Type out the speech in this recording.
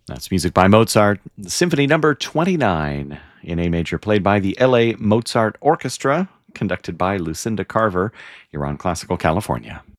That's music by Mozart, Symphony Number 29 in A major, played by the LA Mozart Orchestra, conducted by Lucinda Carver. You're on Classical California.